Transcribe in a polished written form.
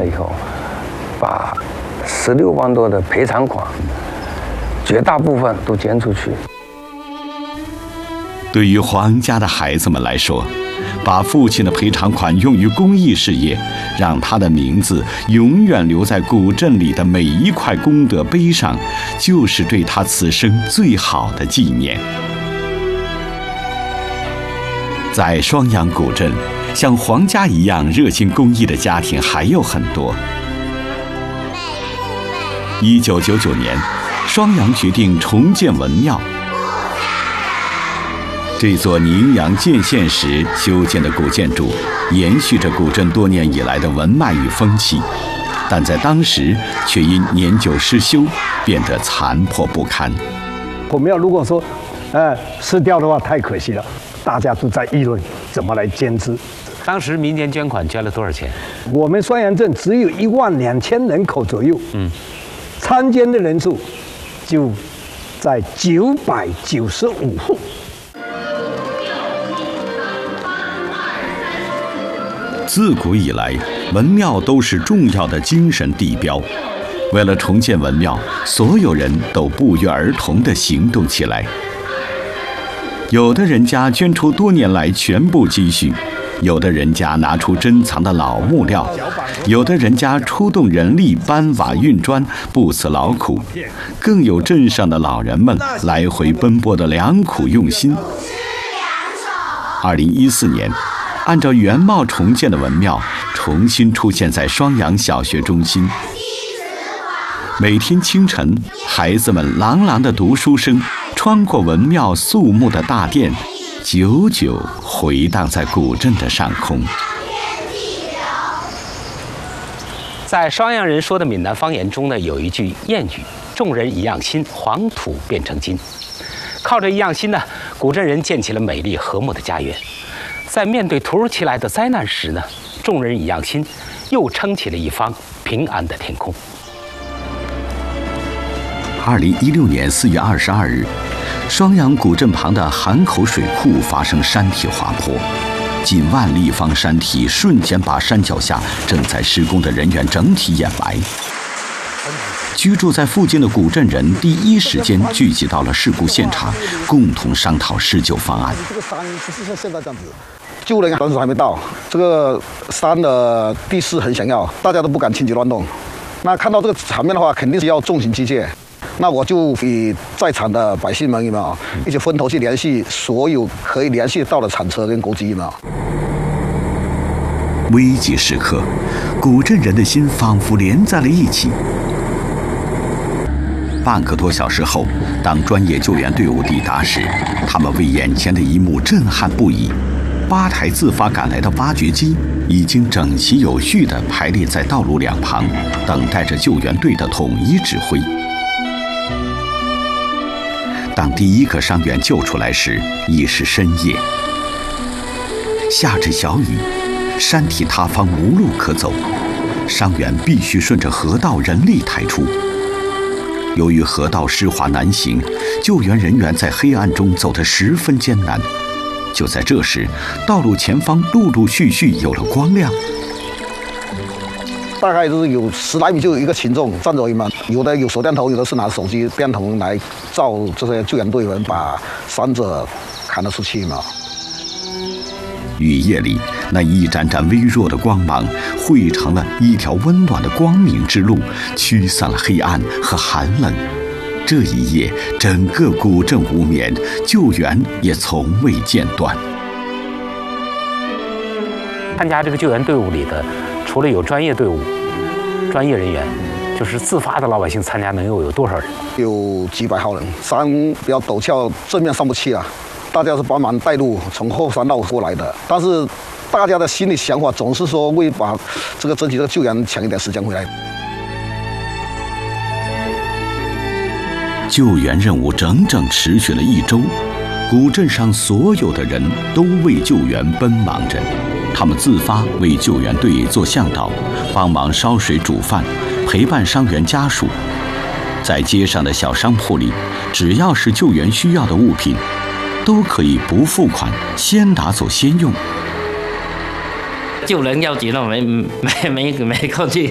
了以后，把16万多的赔偿款，绝大部分都捐出去。 对于黄家的孩子们来说，把父亲的赔偿款用于公益事业，让他的名字永远留在古镇里的每一块功德碑上，就是对他此生最好的纪念。在双阳古镇，像黄家一样热心公益的家庭还有很多。1999年，双阳决定重建文庙。这座宁阳建县时修建的古建筑，延续着古镇多年以来的文脉与风气，但在当时却因年久失修，变得残破不堪。 我们要如果说，失掉的话，太可惜了。大家都在议论怎么来监制。 当时民间捐款捐了多少钱？ 我们双阳镇只有12000人口左右，参捐的人数就在995户。 自古以来，文庙都是重要的精神地标。为了重建文庙，所有人都不约而同地行动起来。有的人家捐出多年来全部积蓄，有的人家拿出珍藏的老木料，有的人家出动人力搬瓦运砖，不辞劳苦，更有镇上的老人们来回奔波的良苦用心。2014年，按照原貌重建的文庙重新出现在双阳小学中心。每天清晨，孩子们朗朗的读书声穿过文庙肃穆的大殿，久久回荡在古镇的上空。 在双阳人说的闽南方言中呢，有一句谚语：“众人一样心，黄土变成金。”靠着一样心呢，古镇人建起了美丽和睦的家园。在面对突如其来的灾难时呢，众人一样心，又撑起了一方平安的天空。 2016年4月22日，双阳古镇旁的韩口水库发生山体滑坡，近万立方山体瞬间把山脚下正在施工的人员整体掩埋。居住在附近的古镇人第一时间聚集到了事故现场，共同商讨施救方案。 这个山不是像现在这样子，救人当时还没到，这个山的地势很险要，大家都不敢轻举乱动。那看到这个场面的话，肯定是要重刑机械。那我就与在场的百姓们有没有一起分头去联系所有可以联系到的铲车跟钩机有没有？ 危急时刻，古镇人的心仿佛连在了一起。半个多小时后，当专业救援队伍抵达时，他们为眼前的一幕震撼不已。8台自发赶来的挖掘机已经整齐有序地排列在道路两旁，等待着救援队的统一指挥。当第一个伤员救出来时，已是深夜，下着小雨，山体塌方，无路可走，伤员必须顺着河道人力抬出。由于河道湿滑难行，救援人员在黑暗中走得十分艰难。就在这时，道路前方陆陆续续有了光亮。 大概就是有10来米就有一个群众站着嘛，有的有手电筒，有的是拿手机电筒来照这些救援队员把伤者扛了出去嘛。 雨夜里，那一盏盏微弱的光芒汇成了一条温暖的光明之路，驱散了黑暗和寒冷。这一夜，整个古镇无眠，救援也从未间断。 参加这个救援队伍里的，除了有专业队伍、专业人员，就是自发的老百姓参加，能有多少人？ 有几百号人，山比较陡峭，正面上不去啊。大家是帮忙带路，从后山绕过来的。但是大家的心里想法总是说为把这个争取这个救援抢一点时间回来。 救援任务整整持续了1周，古镇上所有的人都为救援奔忙着。他们自发为救援队做向导，帮忙烧水煮饭，陪伴伤员家属。在街上的小商铺里，只要是救援需要的物品，都可以不付款，先拿走先用。 救人要紧了，没过去，